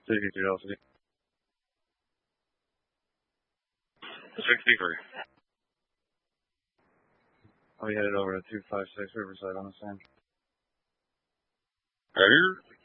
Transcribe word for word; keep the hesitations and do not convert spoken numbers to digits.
sixty-three Velocity. sixty-three. I'll be headed over to two five six Riverside on the same. Right here.